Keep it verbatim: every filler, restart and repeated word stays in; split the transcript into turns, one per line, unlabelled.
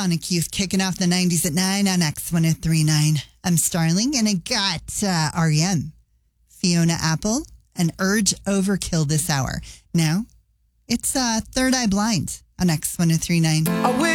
Sonic Youth kicking off the nineties at nine on X one oh three point nine. I'm Starling, and I got uh, R E M, Fiona Apple, and Urge Overkill this hour. Now, it's uh, Third Eye Blind on X one oh three point nine.